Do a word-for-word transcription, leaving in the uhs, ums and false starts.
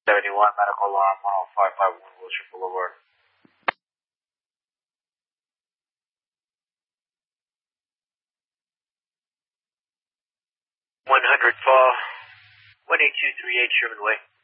seventy-one, medical alarm, one oh five five one Wilshire Boulevard. one hundred fall, one eight two three eight Sherman Way.